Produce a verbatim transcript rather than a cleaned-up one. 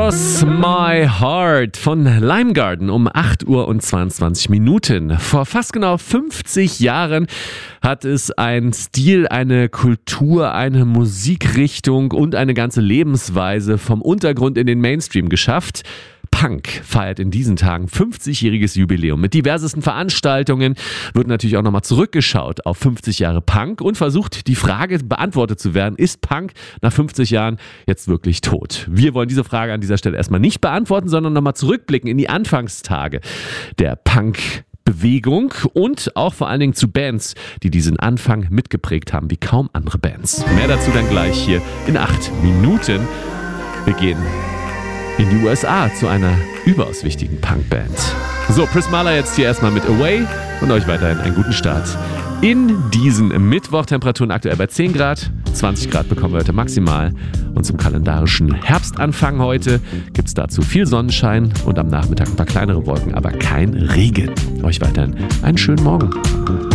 Cross My Heart von Lime Garden um acht Uhr und zweiundzwanzig Minuten. Vor fast genau fünfzig Jahren hat es ein Stil, eine Kultur, eine Musikrichtung und eine ganze Lebensweise vom Untergrund in den Mainstream geschafft. Punk feiert in diesen Tagen fünfzigjähriges Jubiläum. Mit diversesten Veranstaltungen wird natürlich auch nochmal zurückgeschaut auf fünfzig Jahre Punk und versucht, die Frage beantwortet zu werden, ist Punk nach fünfzig Jahren jetzt wirklich tot? Wir wollen diese Frage an dieser Stelle erstmal nicht beantworten, sondern nochmal zurückblicken in die Anfangstage der Punk-Bewegung und auch vor allen Dingen zu Bands, die diesen Anfang mitgeprägt haben, wie kaum andere Bands. Mehr dazu dann gleich hier in acht Minuten. Wir gehen in die U S A zu einer überaus wichtigen Punkband. So, Chris Mahler jetzt hier erstmal mit Away und euch weiterhin einen guten Start in diesen Mittwoch. Temperaturen aktuell bei zehn Grad, zwanzig Grad bekommen wir heute maximal. Und zum kalendarischen Herbstanfang heute gibt es dazu viel Sonnenschein und am Nachmittag ein paar kleinere Wolken, aber kein Regen. Euch weiterhin einen schönen Morgen.